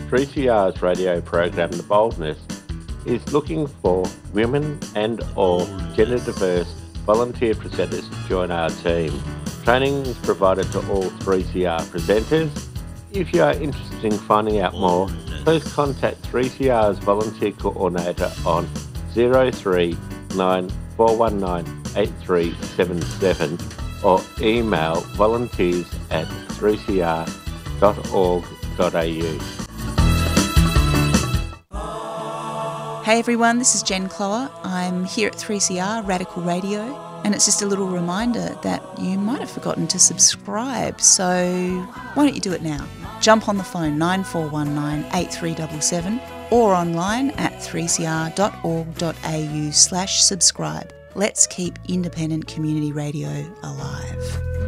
3CR's radio program The Boldness is looking for women and or gender diverse volunteer presenters to join our team. Training is provided to all 3CR presenters. If you are interested in finding out more, please contact 3CR's volunteer coordinator on 039 419 8377 or email volunteers@3cr.org.au. Hey everyone, this is Jen Clower. I'm here at 3CR Radical Radio, and it's just a little reminder that you might have forgotten to subscribe, so why don't you do it now? Jump on the phone 9419 8377 or online at 3cr.org.au/subscribe. Let's keep independent community radio alive.